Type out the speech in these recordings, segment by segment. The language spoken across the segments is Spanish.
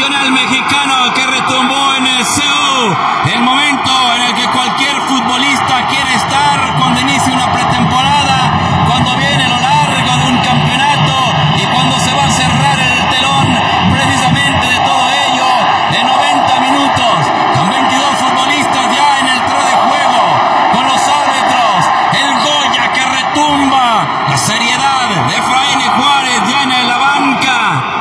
nacional mexicano que retumbó en el CU, el momento en el que cualquier futbolista quiere estar cuando inicia una pretemporada, cuando viene lo largo de un campeonato y cuando se va a cerrar el telón precisamente de todo ello, de 90 minutos, con 22 futbolistas ya en el terreno de juego, con los árbitros, el Goya que retumba, la seriedad de Efraín Juárez ya en la banca.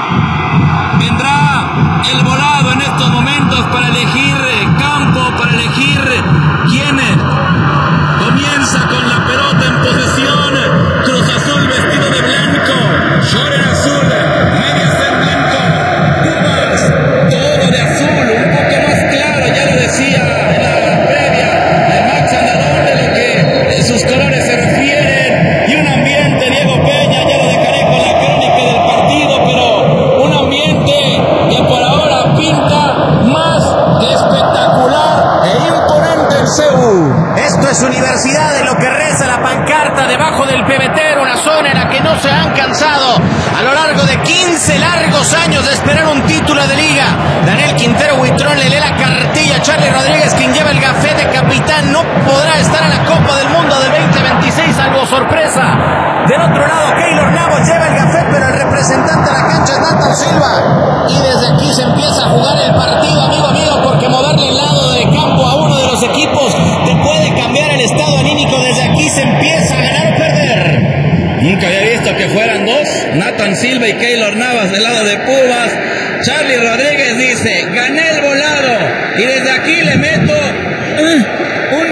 Vendrá el volado en estos momentos para elegir campo, para elegir quién comienza con la pelota en posesión. Cruz Azul vestido de blanco, short en azul, medias en blanco, Pumas todo de azul, un poco más claro, ya lo decía en la previa de Max Andalón de lo que sus colores se refieren, y un ambiente, Diego Peña, ya lo dejaré con la crónica del partido, pero un ambiente que por ahora pinta más que espectacular e imponente en CU. Esto es Universidad, de lo que reza la pancarta debajo del pebetero, una zona en la que no se han cansado a lo largo de 15 largos años de esperar un título de liga. Daniel Quintero Huitrón le lee la cartilla a Charly Rodríguez, quien lleva el gafete de capitán. No podrá estar en la Copa del Mundo del 2026, salvo sorpresa. Del otro lado, Keylor Navas lleva el gafete, pero el representante de la cancha es Nathan Silva. Y desde aquí se empieza a jugar el partido, amigo, porque moverle el lado de campo a uno de los equipos te puede cambiar el estado anímico. Desde aquí se empieza a ganar o perder. Nunca había visto que fueran dos, Nathan Silva y Keylor Navas del lado de Pumas. Charly Rodríguez dice, gané el volado, y desde aquí le meto un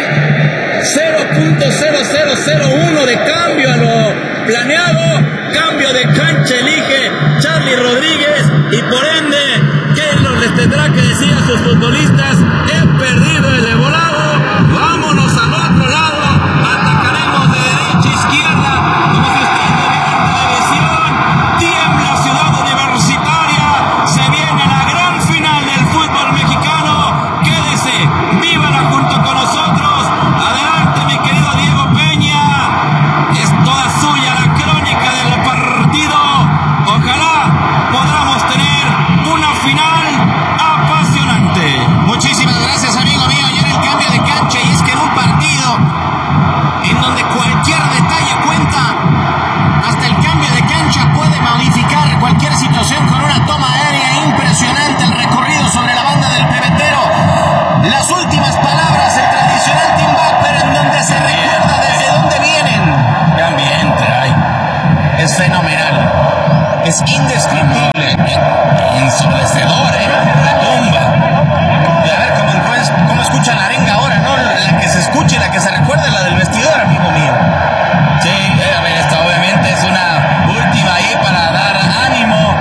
0.0001 de cambio a lo planeado. Cambio de cancha elige Charly Rodríguez, y por ende Keylor les tendrá que decir a sus futbolistas, he perdido el volado, vámonos al otro lado, atacaremos de derecha a izquierda, como si ustedes lo vieran en televisión. Tiembla Ciudad Universitaria, se viene la gran final del fútbol mexicano, quédese, vívala junto con nosotros. Adelante, mi querido Diego Peña, es toda suya la crónica del partido. Ojalá podamos tener una final apasionante. Muchísimas gracias, amigo mío. Ayer el cambio de cancha, y es que en un partido en donde cualquier detalle cuenta, hasta el cambio de cancha puede modificar cualquier situación con una toma aérea impresionante. El recorrido sobre la banda del pebetero, las últimas palabras, el tradicional team back, pero en donde se recuerda desde dónde vienen. ¡Qué ambiente hay! Es fenomenal, es indescriptible, ensordecedor, retumba. Y a ver cómo escuchan la arenga ahora, ¿no? La que se escuche, la que se recuerde, la del vestidor, amigo mío. Sí, a ver, esta obviamente es una última ahí para dar ánimo.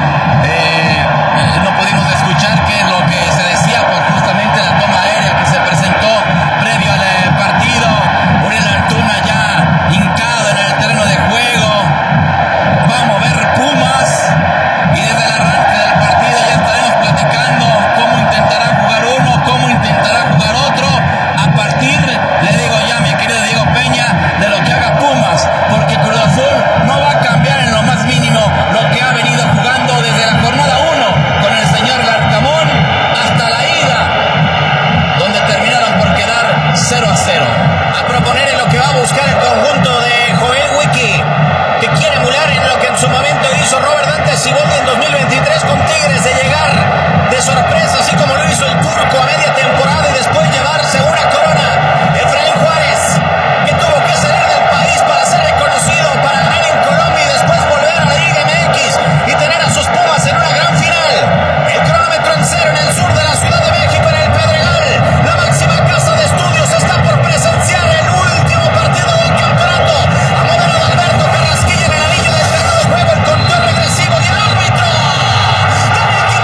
No pudimos escuchar qué es lo que se decía por justamente la toma aérea que se presentó previo al partido. Uriel Antuna ya hincado en el terreno de juego. Va a mover Pumas, y desde el arranque del partido ya estaremos platicando cómo intentará jugar uno, cómo intentará jugar otro, a partir, le digo ya, mi querido Diego Peña, de lo que haga Pumas, porque Cruz Azul no va a cambiar en lo más mínimo lo que ha venido jugando desde la jornada 1 con el señor Larcamón hasta la ida, donde terminaron por quedar 0-0. A proponer en lo que va a buscar el conjunto de Joel Wiki, que quiere emular en lo que en su momento hizo Robert Dante Siboldi en 2023 con Tigres, de llegar de sorpresa, así como lo hizo el turco a media temporada, y después llevarse una corona. Efraín Juárez, que tuvo que salir del país para ser reconocido, para ganar en Colombia y después volver a la Liga MX y tener a sus Pumas en una gran final. El cronómetro en cero en el sur de la Ciudad de México, en el Pedregal. La máxima casa de estudios está por presenciar el último partido del campeonato. A modelo de Alberto Carrasquilla en el anillo de terreno de juego, el conteo regresivo y el árbitro. Daniel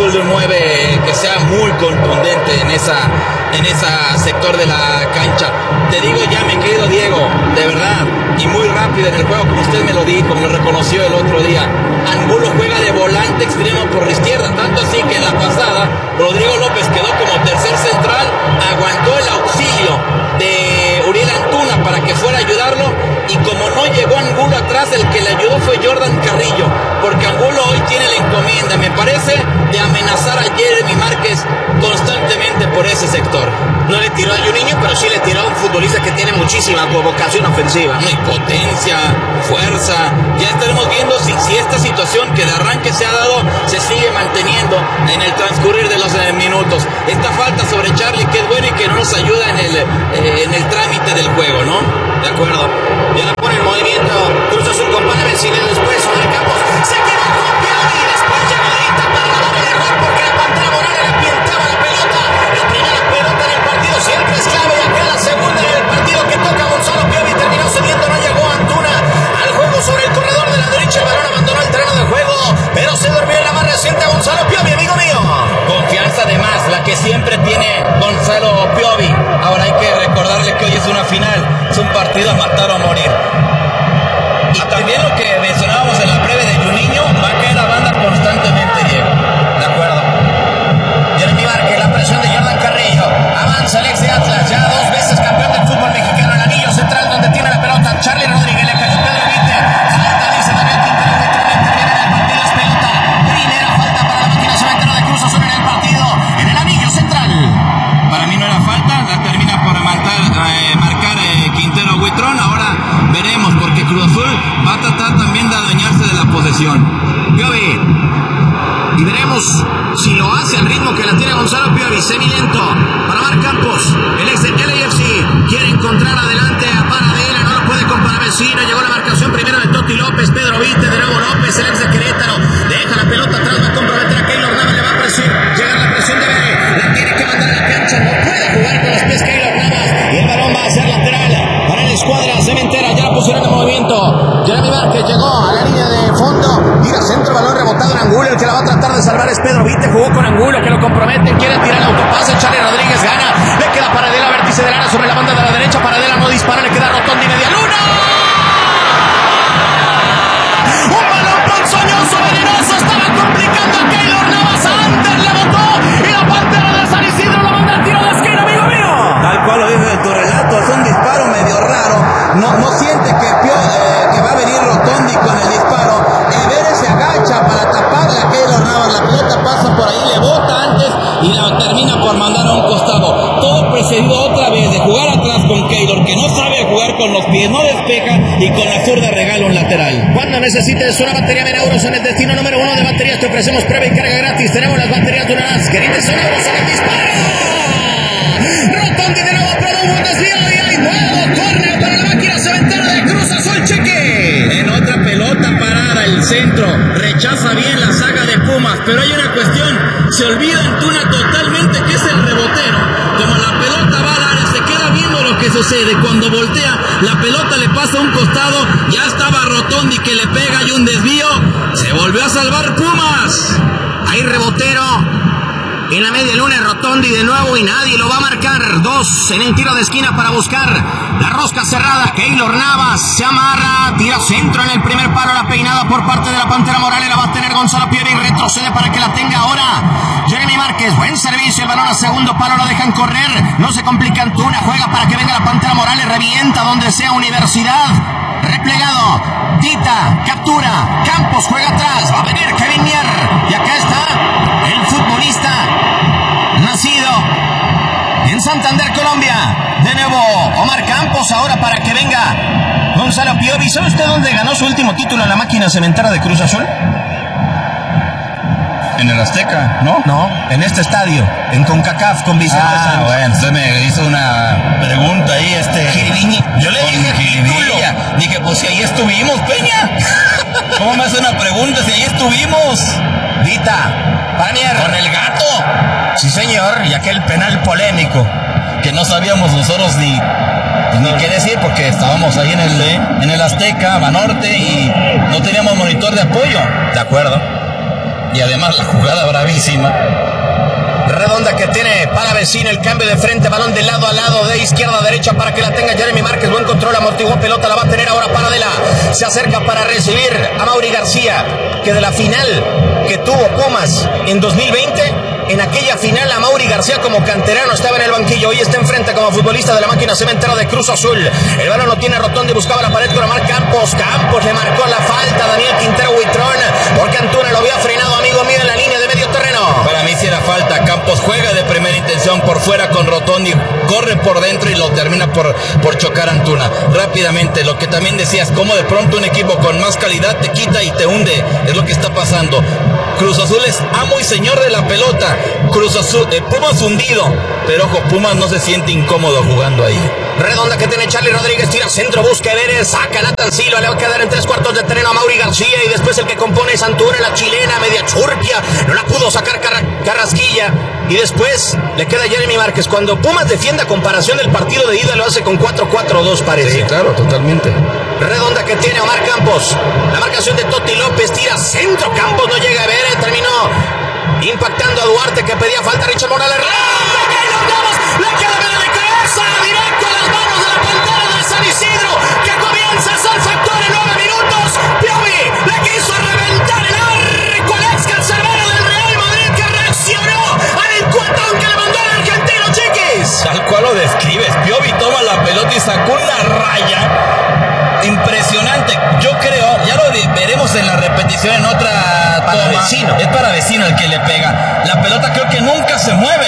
Azul de un 9 que sea muy contundente en ese sector de la cancha. Te digo ya, mi querido Diego, de verdad, y muy rápido en el juego, como usted me lo dijo, me lo reconoció el otro día. Angulo juega de volante extremo por la izquierda, tanto así que en la pasada Rodrigo López quedó como tercer central, aguantó el auxilio de Uriel Antuna para que fuera a ayudarlo, y como no llegó Angulo atrás, el que le ayudó fue Jordan Carrillo, porque Angulo hoy tiene la encomienda, me parece, de amenazar a Jeremy Márquez constantemente por ese sector. No le tiró a Juninho, pero sí le tiró a un futbolista que tiene muchísima vocación ofensiva. No hay potencia, fuerza. Ya estaremos viendo si esta situación que de arranque se ha dado se sigue manteniendo en el transcurrir de los minutos. Esta falta sobre Charlie, que es bueno y que no nos ayuda en el trámite del juego, ¿no? De acuerdo. Ya la pone en movimiento Cruz Azul con Palavecino, después sobre Campos. Se equivocó Piovi y después llegó Dita para dar el error porque la Pantera Morales le pintaba la pelota. La primera pelota en el partido siempre es clave, y acá la segunda en el partido que toca Gonzalo Piovi terminó cediendo, no llegó Antuna al juego sobre el corredor de la derecha. El balón abandonó el terreno de juego, pero se durmió en la más reciente a Gonzalo Piovi, amigo mío. Confianza de más, la que siempre tiene Gonzalo Piovi. Ahora hay que recordarle que hoy es una final, es un partido a matar o a morir. Y también lo que mencionábamos en la previa de Juninho, va a caer la banda constantemente, Diego. De acuerdo. Jeremy Márquez, la presión de Jordan Carrillo. Avanza el ex de Atlas, ya 2 veces campeón del fútbol mexicano, el anillo central donde tiene la pelota. Charlie Rodríguez, le cayó Pedro Vite. Falta, dice Daniel Quintero, interviene en el partido, es pelota. Primera falta para la máquina cementera de Cruz Azul en el partido, en el anillo central. Para mí no era falta, la termina por marcar Quintero Huitrón. Ahora veremos, porque Cruz Azul va a tratar también de adueñarse de la posesión. Piovi. Y veremos si lo hace al ritmo que la tiene Gonzalo Piovi. Semilento para Mar Campos, el ex de LAFC. Quiere encontrar adelante a Paradela, no lo puede con Palavecino. Llegó la marcación primero de Toti López, Pedro Vite, de nuevo López, el ex de Querétaro. Deja la pelota atrás, va a comprometer a Keylor Navas, le va a presionar. Llega la presión de Bere, la tiene que mandar a la cancha, no puede jugar con los pies Keylor Navas. Y el balón va a ser lateral para la escuadra cementera. Ya la pusieron en movimiento. Jeremy Márquez llegó a la línea de fondo, tira centro, balón rebotado en Angulo. El que la va a tratar de salvar es Pedro Vite, jugó con Angulo, que lo compromete, quiere tirar el autopase. Charlie Rodríguez gana, le queda Paradela, vértice del área sobre la banda de la derecha. Paradela no dispara, le queda Rotondi, media luna. Un balón ponzoñoso, venenoso, estaba complicando a Keylor Navas. Ander le botó y la Pantera de San Isidro lo manda al tiro de esquina, amigo mío. Tal cual lo dice tu relato, es un disparo medio raro. No siente que va a venir Rotondi con el disparo. Everes se agacha para taparle a Keylor Navas. La pelota pasa por ahí, le bota antes y la termina por mandar a un costado. Todo precedido otra vez de jugar atrás con Keylor, que no sabe jugar con los pies, no despeja, y con la zurda regala un lateral. Cuando necesites una batería Menauros en el destino número 1 de baterías, te ofrecemos prueba y carga gratis. Tenemos las baterías Duralast, que dices Sonauros en el disparo. Rotondi de nuevo produjo un desvío y hay nuevo córner para la máquina cementera de Cruz Azul, cheque. En otra pelota parada, el centro rechaza bien la saga de Pumas, pero hay una cuestión, se olvida Antuna totalmente que es el rebotero. Como la pelota va al área, se queda viendo lo que sucede. Cuando voltea, la pelota le pasa a un costado, ya estaba Rotondi que le pega y un desvío, se volvió a salvar Pumas. Hay rebotero en la media luna, Rotondi de nuevo y nadie lo va a marcar. 2 en el tiro de esquina para buscar la rosca cerrada. Keylor Navas se amarra, tira centro en el primer palo, la peinada por parte de la Pantera Morales, la va a tener Gonzalo Piovi y retrocede para que la tenga ahora Jeremy Márquez. Buen servicio, el balón a segundo palo, lo dejan correr, no se complica Antuna, juega para que venga la Pantera Morales, revienta donde sea Universidad. Replegado, Dita, captura, Campos juega atrás, va a venir Kevin Mier, y acá está el futbolista nacido en Santander, Colombia. De nuevo Omar Campos, ahora para que venga Gonzalo Piovi. ¿Sabe usted dónde ganó su último título en la máquina cementera de Cruz Azul? En el Azteca, ¿no? No, en este estadio, en CONCACAF con Vicente Santos. Bueno, usted me hizo una pregunta ahí, Jiribini. Yo le dije Jiribilla. Dije, pues si ahí estuvimos, Peña. ¿Cómo me hace una pregunta si ahí estuvimos? Dita, Panier. Con el gato. Sí, señor, y aquel penal polémico que no sabíamos nosotros ni qué decir, porque estábamos ahí en el Azteca, Banorte, y no teníamos monitor de apoyo. De acuerdo. y además la jugada bravísima. Redonda que tiene Palavecino, el cambio de frente, balón de lado a lado, de izquierda a derecha para que la tenga Jeremy Márquez, buen control, amortiguó pelota, la va a tener ahora Paradela, se acerca para recibir a Mauri García, que de la final que tuvo Pumas en 2020, en aquella final a Mauri García como canterano estaba en el banquillo, hoy está enfrente como futbolista de la máquina cementera de Cruz Azul, el balón lo tiene Rotondi, buscaba la pared con Omar Campos le marcó la falta a Daniel Quintero Huitrón, porque Antuna lo había frenado, amigo mío, en la línea de medio terreno. Para mí sí era falta, Campos juega de primera intención por fuera con Rotondi, corre por dentro y lo termina por chocar Antuna. Rápidamente, lo que también decías, como de pronto un equipo con más calidad te quita y te hunde, es lo que está pasando. Cruz Azul es amo y señor de la pelota, Cruz Azul, Pumas hundido, pero ojo, Pumas no se siente incómodo jugando ahí. Redonda que tiene Charlie Rodríguez, tira centro, busca Everes, saca Nathan Silva, le va a quedar en 3/4 de terreno a Mauri García y después el que compone es Antuna, la chilena, media churquia, no la pudo sacar Carrasquilla y después le queda Jeremy Márquez. Cuando Pumas defiende a comparación del partido de ida lo hace con 4-4-2 parece. Sí, claro, totalmente. Redonda que tiene Omar Campos, la marcación de Totti López, tira centro, Campos no llega a ver, terminó impactando a Duarte que pedía falta, Richard Morales, le queda ver de cabeza, directo a las manos de la Pantera de San Isidro, que comienza a ser factor en 9 minutos, Piovi le quiso reventar el arco al ex cancerbero del Real Madrid que reaccionó al cuatón que le mandó el argentino, Chiquis. Tal cual lo describes, Piovi toma la pelota y sacó una raya impresionante. Yo creo, ya lo veremos en la repetición en otra toma. Es Palavecino el que le pega. La pelota creo que nunca se mueve.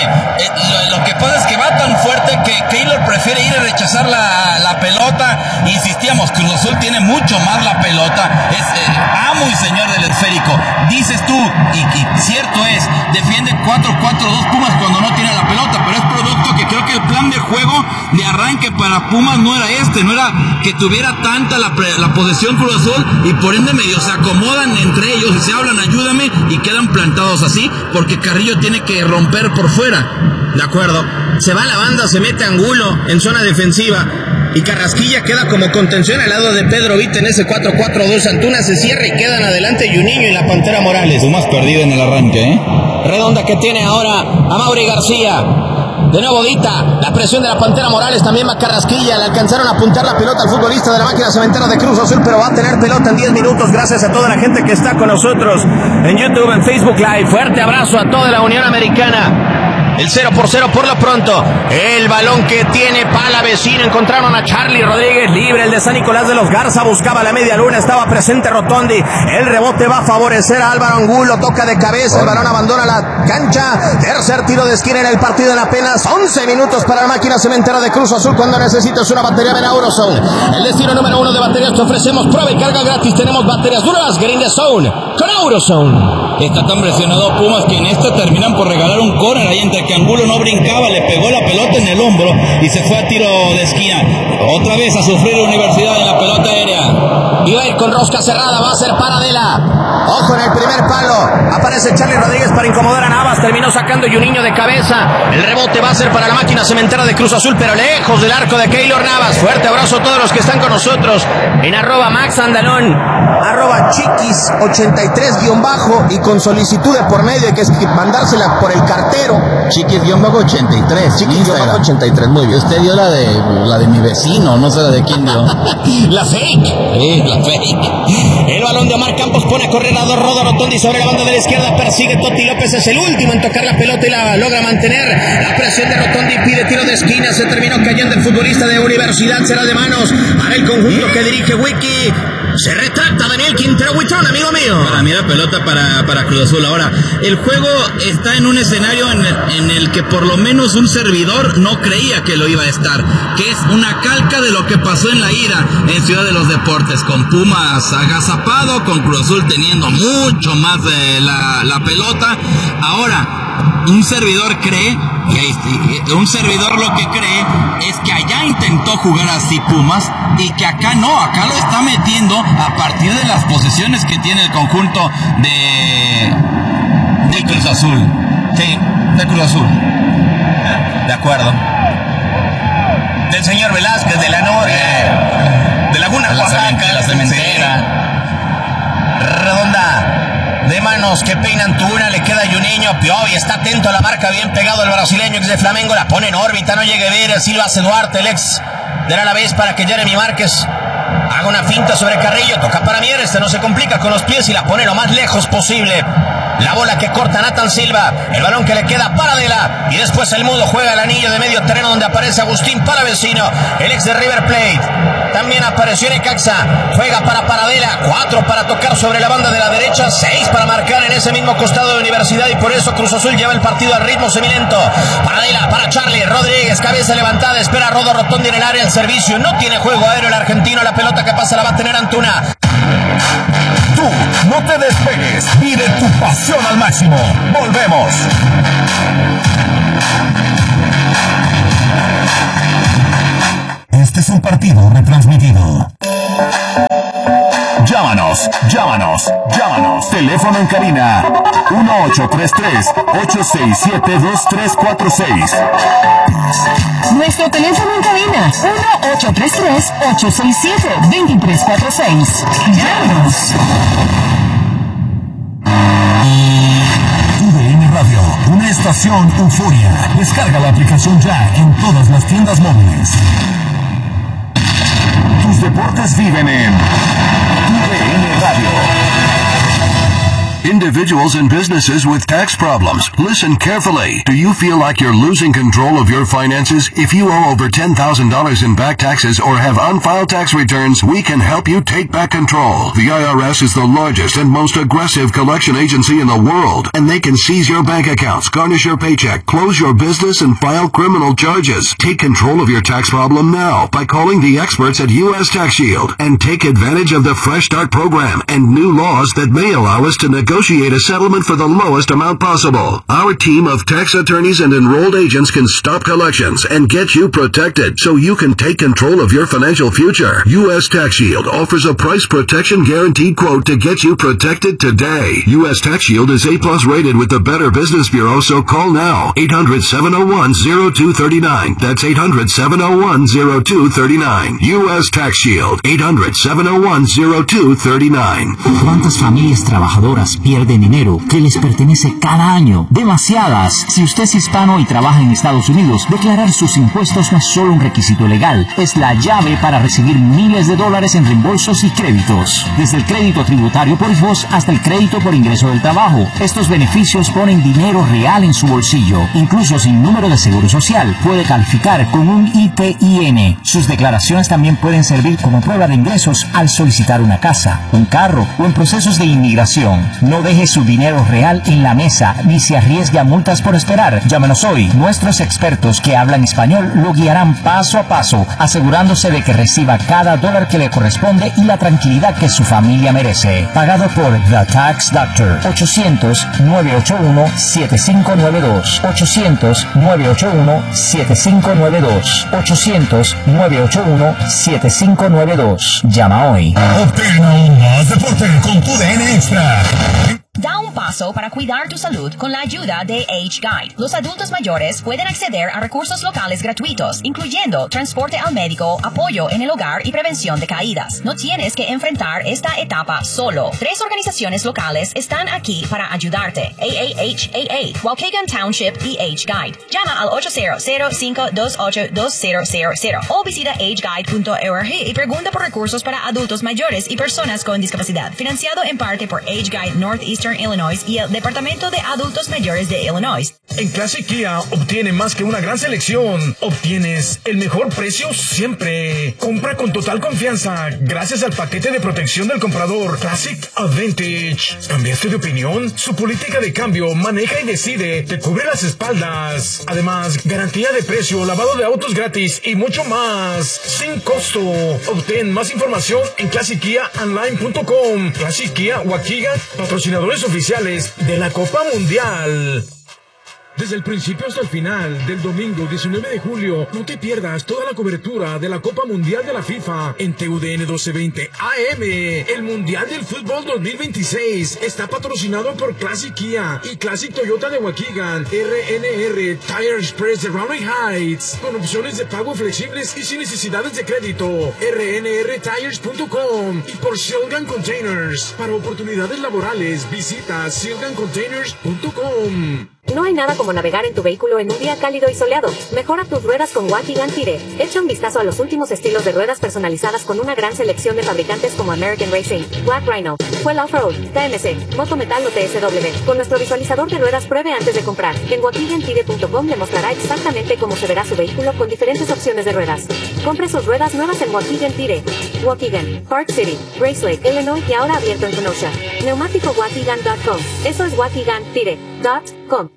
Lo que pasa es que va tan fuerte que Keylor prefiere ir a rechazar la pelota. Insistíamos, Cruz Azul tiene mucho más la pelota. Es amo y señor del esférico. Dices tú, y cierto es, defiende 4-4-2 Pumas cuando no tiene la pelota, pero es producto que creo que el plan de juego de arranque para Pumas no era no era que tuviera tanta la posesión Cruz Azul y por ende medio se acomodan entre ellos y se hablan ayúdame y quedan plantados así porque Carrillo tiene que romper por fuera. De acuerdo, se va la banda, se mete Angulo en zona defensiva y Carrasquilla queda como contención al lado de Pedro Vite en ese 4-4-2. Antuna se cierra y quedan adelante Juninho y la Pantera Morales. Tú más perdido en el arranque, Redonda que tiene ahora a Mauri García. De nuevo Dita, la presión de la Pantera Morales, también va Carrasquilla, le alcanzaron a apuntar la pelota al futbolista de la máquina cementera de Cruz Azul, pero va a tener pelota en 10 minutos, gracias a toda la gente que está con nosotros en YouTube, en Facebook Live. Fuerte abrazo a toda la Unión Americana. El 0-0 por lo pronto. El balón que tiene Palavecino. Encontraron a Charlie Rodríguez libre. El de San Nicolás de los Garza buscaba la media luna. Estaba presente Rotondi. El rebote va a favorecer a Álvaro Angulo. Toca de cabeza. El balón abandona la cancha. Tercer tiro de esquina en el partido en apenas 11 minutos para la máquina cementera de Cruz Azul. Cuando necesitas una batería, ven a Eurozone. El destino número 1 de baterías te ofrecemos. Prueba y carga gratis. Tenemos baterías duras. Get in the zone con Eurozone. Está tan presionado Pumas que en esta terminan por regalar un córner ahí entre que Angulo no brincaba, le pegó la pelota en el hombro y se fue a tiro de esquina. Otra vez a sufrir la Universidad en la pelota aérea. Iba a ir con rosca cerrada, va a ser Paradela. Ojo en el primer palo. Aparece Charlie Rodríguez para incomodar a Navas. Terminó sacando Juninho de cabeza. El rebote va a ser para la máquina cementera de Cruz Azul, pero lejos del arco de Keylor Navas. Fuerte abrazo a todos los que están con nosotros en @MaxAndalón, @Chiquis83_ y con solicitud de por medio, que es mandársela por el cartero. Chiquis-83. Chiquis-83, muy bien. Usted dio la de mi vecino, no sé la de quién dio. La fake. La fake. El balón de Omar Campos pone a correr a Rodo Rotondi sobre la banda de la izquierda. Persigue Totti López, es el último en tocar la pelota y la logra mantener. La presión de Rotondi pide tiro de esquina. Se terminó cayendo el futbolista de Universidad. Será de manos para el conjunto que dirige Wiki. Se retracta Daniel Quintero Huitrón, amigo mío. Para mí la pelota para Cruz Azul. Ahora, el juego está en un escenario en el que por lo menos un servidor no creía que lo iba a estar, que es una calca de lo que pasó en la ida en Ciudad de los Deportes, con Pumas agazapado, con Cruz Azul teniendo mucho más de la pelota. Ahora, un servidor lo que cree es que allá intentó jugar así Pumas y que acá no, acá lo está metiendo a partir de las posesiones que tiene el conjunto de Cruz Azul. Sí, de Cruz Azul. De acuerdo. Del señor Velázquez, de Laguna Oaxaca, la cementera. Redonda de manos Veamos que peina Antuna, le queda Juninho, Piovi está atento a la marca, bien pegado el brasileño ex de Flamengo, la pone en órbita, no llegue a ver, así lo hace Duarte, el ex del Alavés, para que Jeremy Márquez haga una finta sobre Carrillo, toca para Mier, no se complica con los pies y la pone lo más lejos posible. La bola que corta Nathan Silva, el balón que le queda para Paradela, y después el Mudo juega el anillo de medio terreno donde aparece Agustín Palavecino, el ex de River Plate. También apareció Necaxa, juega para Paradela, 4 para tocar sobre la banda de la derecha, 6 para marcar en ese mismo costado de Universidad, y por eso Cruz Azul lleva el partido al ritmo semilento. Paradela para Charlie Rodríguez, cabeza levantada, espera a Rodo Rotondi en el área, el servicio, no tiene juego aéreo el argentino, la pelota que pasa la va a tener Antuna. Tú no te despegues, vive tu pasión al máximo. Volvemos. Este es un partido retransmitido. Llámanos. Teléfono en cabina 1833-867-2346. Nuestro teléfono en cabina 1833-867-2346. Llámanos. TUDN Radio, una estación euforia. Descarga la aplicación ya en todas las tiendas móviles. Tus deportes viven en TUDN Radio. Individuals and businesses with tax problems. Listen carefully. Do you feel like you're losing control of your finances? If you owe over $10,000 in back taxes or have unfiled tax returns, we can help you take back control. The IRS is the largest and most aggressive collection agency in the world, and they can seize your bank accounts, garnish your paycheck, close your business, and file criminal charges. Take control of your tax problem now by calling the experts at U.S. Tax Shield and take advantage of the Fresh Start program and new laws that may allow us to negotiate a settlement for the lowest amount possible. Our team of tax attorneys and enrolled agents can stop collections and get you protected so you can take control of your financial future. U.S. Tax Shield offers a price protection guaranteed quote to get you protected today. U.S. Tax Shield is A+ rated with the Better Business Bureau, so call now. 800-701-0239. That's 800-701-0239. U.S. Tax Shield. 800-701-0239. ¿Cuántas familias trabajadoras pierden dinero que les pertenece cada año? Demasiadas. Si usted es hispano y trabaja en Estados Unidos, declarar sus impuestos no es solo un requisito legal, es la llave para recibir miles de dólares en reembolsos y créditos. Desde el crédito tributario por IRS hasta el crédito por ingreso del trabajo. Estos beneficios ponen dinero real en su bolsillo. Incluso sin número de seguro social, puede calificar con un ITIN. Sus declaraciones también pueden servir como prueba de ingresos al solicitar una casa, un carro o en procesos de inmigración. No deje su dinero real en la mesa ni se arriesgue a multas por esperar. Llámenos hoy. Nuestros expertos que hablan español lo guiarán paso a paso, asegurándose de que reciba cada dólar que le corresponde y la tranquilidad que su familia merece. Pagado por The Tax Doctor. 800-981-7592. 800-981-7592. 800-981-7592. Llama hoy. Obtén aún más deporte con TUDN Extra. Da un paso para cuidar tu salud con la ayuda de Age Guide. Los adultos mayores pueden acceder a recursos locales gratuitos, incluyendo transporte al médico, apoyo en el hogar y prevención de caídas. No tienes que enfrentar esta etapa solo. 3 organizaciones locales están aquí para ayudarte: AAHAA, Waukegan Township y Age Guide. Llama al 800-528-2000 o visita ageguide.org y pregunta por recursos para adultos mayores y personas con discapacidad. Financiado en parte por Age Guide Northeastern Illinois y el Departamento de Adultos Mayores de Illinois. En Classic Kia obtiene más que una gran selección. Obtienes el mejor precio siempre. Compra con total confianza gracias al paquete de protección del comprador Classic Advantage. ¿Cambiaste de opinión? Su política de cambio, maneja y decide, te cubre las espaldas. Además, garantía de precio, lavado de autos gratis y mucho más sin costo. Obtén más información en ClassicKiaOnline.com. Classic Kia Waukegan, patrocinadores oficiales de la Copa Mundial. Desde el principio hasta el final del domingo 19 de julio, no te pierdas toda la cobertura de la Copa Mundial de la FIFA en TUDN 1220 AM. El Mundial del Fútbol 2026 está patrocinado por Classic Kia y Classic Toyota de Waukegan, RNR Tire Express de Raleigh Heights, con opciones de pago flexibles y sin necesidades de crédito. rnrtires.com y por Silgan Containers. Para oportunidades laborales, visita silgancontainers.com. No hay nada como navegar en tu vehículo en un día cálido y soleado. Mejora tus ruedas con Waukegan Tire. Echa un vistazo a los últimos estilos de ruedas personalizadas con una gran selección de fabricantes como American Racing, Black Rhino, Fuel Offroad, TMC, Moto Metal o TSW. Con nuestro visualizador de ruedas pruebe antes de comprar. En WaukeganTire.com le mostrará exactamente cómo se verá su vehículo con diferentes opciones de ruedas. Compre sus ruedas nuevas en Waukegan Tire. Waukegan, Park City, Grace Lake, Illinois y ahora abierto en Kenosha. Neumático Waukegan.com. Eso es WaukeganTire.com.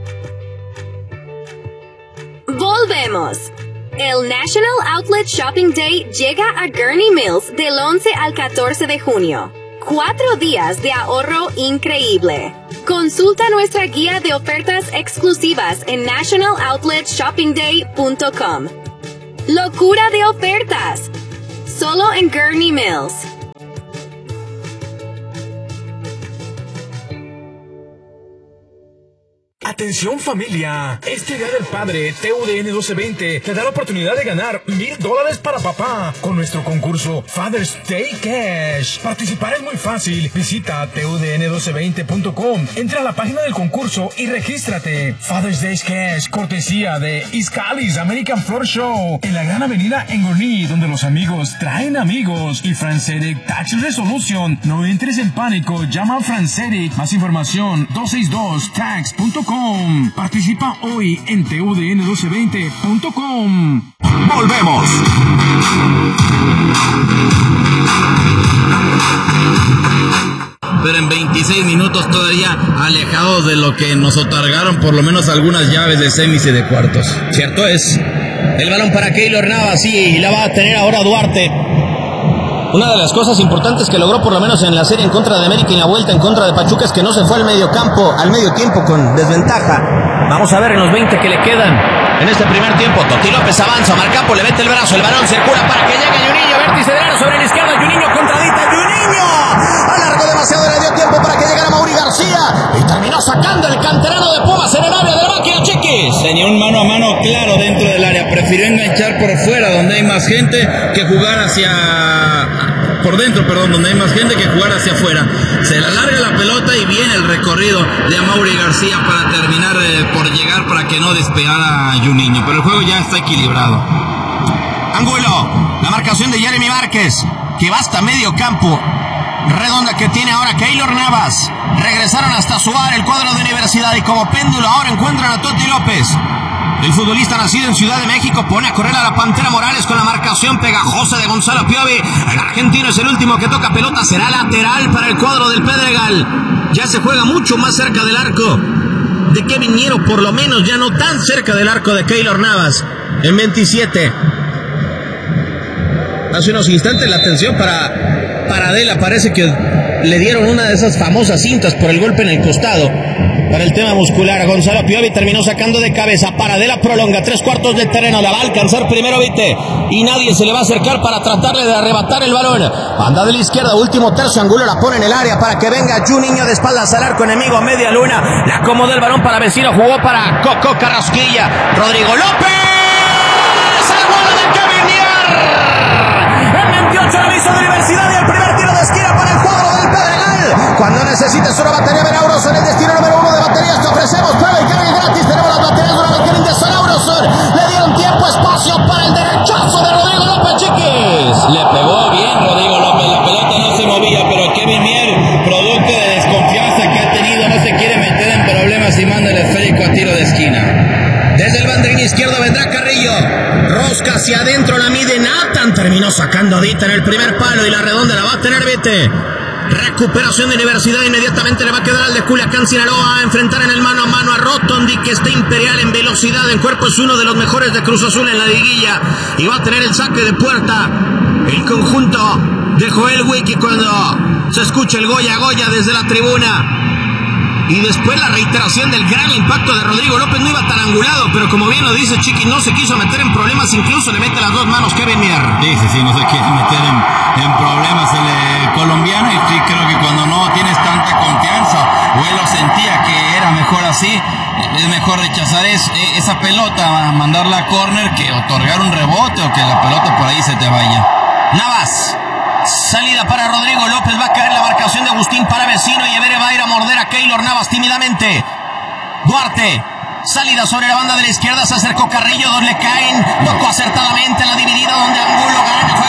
Volvemos. El National Outlet Shopping Day llega a Gurnee Mills del 11 al 14 de junio. 4 días de ahorro increíble. Consulta nuestra guía de ofertas exclusivas en nationaloutletShoppingDay.com. Locura de ofertas. Solo en Gurnee Mills. Atención familia, este Día del Padre, TUDN 1220 te da la oportunidad de ganar $1,000 para papá con nuestro concurso Father's Day Cash. Participar es muy fácil, visita TUDN1220.com, entra a la página del concurso y regístrate. Father's Day Cash, cortesía de Iscali's American Floor Show, en la gran avenida en Gurnee, donde los amigos traen amigos. Y Franceric Tax Resolution, no entres en pánico, llama a Franceric, más información 262tax.com. Participa hoy en TUDN1220.com. ¡Volvemos! Pero en 26 minutos todavía alejados de lo que nos otorgaron por lo menos algunas llaves de semis y de cuartos. Cierto es. El balón para Keylor Navas y la va a tener ahora Duarte. Una de las cosas importantes que logró por lo menos en la serie en contra de América y la vuelta en contra de Pachuca es que no se fue al medio tiempo con desventaja. Vamos a ver en los 20 que le quedan en este primer tiempo. Toti López avanza, Marcampo le mete el brazo, el balón circula para que llegue Juninho, vértice de área sobre la izquierda, Juninho contradita, Juninho alargó demasiado, le dio tiempo para que llegara Mauri García y terminó sacando el canterano de Pumas en el área de la máquina Chiquis. Tenía un mano a mano claro dentro del área, prefirió enganchar por fuera donde hay más gente que jugar donde hay más gente que jugar hacia afuera. Se le alarga la pelota y viene el recorrido de Amaury García para terminar por llegar para que no despegara Juninho, pero el juego ya está equilibrado. Ángulo, la marcación de Jeremy Márquez, que va hasta medio campo. Redonda que tiene ahora Keylor Navas. Regresaron hasta su área el cuadro de Universidad y como péndulo ahora encuentran a Toti López. El futbolista nacido en Ciudad de México pone a correr a la Pantera Morales con la marcación pegajosa de Gonzalo Piovi. El argentino es el último que toca pelota, será lateral para el cuadro del Pedregal. Ya se juega mucho más cerca del arco de Kevin Miero, por lo menos ya no tan cerca del arco de Keylor Navas. En 27. Hace unos instantes la atención para Adela, parece que le dieron una de esas famosas cintas por el golpe en el costado. Para el tema muscular, Gonzalo Piovi terminó sacando de cabeza. Paradela prolonga 3/4 del terreno, la va a alcanzar primero Vite y nadie se le va a acercar para tratarle de arrebatar el balón. Banda de la izquierda, último tercio, Angulo la pone en el área para que venga Juninho de espaldas al arco enemigo a media luna. Le acomodó el balón para Vecino, jugó para Coco Carrasquilla. Rodrigo López, el gol de Kevin Mier. En 28 el aviso de Universidad y el primer tiro de esquina para el cuadro del Pedregal. Cuando necesites una batería Benauros en el destino número 1 de baterías te ofrecemos prueba y carga gratis. Tenemos las baterías de una Valkyrie de Sonauros. Le dieron tiempo, espacio para el derechazo de Rodrigo López, Chiquis. Le pegó bien Rodrigo López, la pelota no se movía, pero Kevin Mier, producto de desconfianza que ha tenido, no se quiere meter en problemas y manda el esférico a tiro de esquina. Desde el banderín izquierdo vendrá Carrillo. Rosca hacia adentro, la mide Nathan. Terminó sacando a Dita en el primer palo y la redonda la va a tener Vite. Recuperación de Universidad, inmediatamente le va a quedar al de Culiacán, Sinaloa, a enfrentar en el mano a mano a Rotondi, que está imperial en velocidad, en cuerpo es uno de los mejores de Cruz Azul en la liguilla, y va a tener el saque de puerta el conjunto de Joel Wiki cuando se escucha el Goya Goya desde la tribuna. y después la reiteración del gran impacto de Rodrigo López. No iba tan angulado, pero como bien lo dice Chiqui, no se quiso meter en problemas, incluso le mete las dos manos Kevin Mier. Sí, no se quiere meter en problemas el colombiano, y sí creo que cuando no tienes tanta confianza, o él lo sentía que era mejor así, es mejor rechazar esa pelota, mandarla a córner, que otorgar un rebote o que la pelota por ahí se te vaya. Navas, salida para Rodrigo López, va a caer la marcación de Agustín Palavecino y Evere va a ir a morder a Keylor Navas tímidamente. Duarte, salida sobre la banda de la izquierda, se acercó Carrillo, dos le caen, tocó acertadamente en la dividida donde Angulo gana.